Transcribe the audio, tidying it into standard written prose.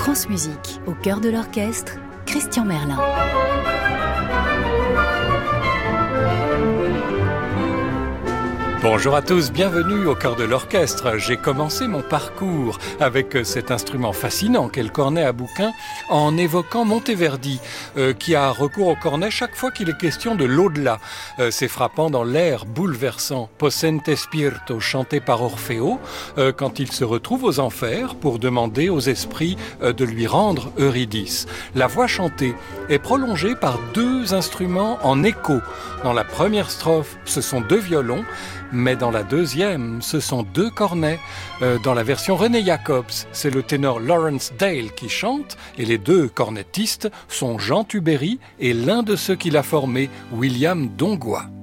France Musique, au cœur de l'orchestre, Christian Merlin. Bonjour à tous, bienvenue au cœur de l'orchestre. J'ai commencé mon parcours avec cet instrument fascinant qu'est le cornet à bouquin en évoquant Monteverdi, qui a recours au cornet chaque fois qu'il est question de l'au-delà. C'est frappant dans l'air bouleversant Possente Spirito chanté par Orfeo quand il se retrouve aux enfers pour demander aux esprits de lui rendre Eurydice. La voix chantée est prolongée par deux instruments en écho. Dans la première strophe, ce sont deux violons, mais dans la deuxième, ce sont deux cornets. Dans la version René Jacobs, c'est le ténor Lawrence Dale qui chante, et les deux cornettistes sont Jean Tubéry et l'un de ceux qui l'a formé, William Dongois.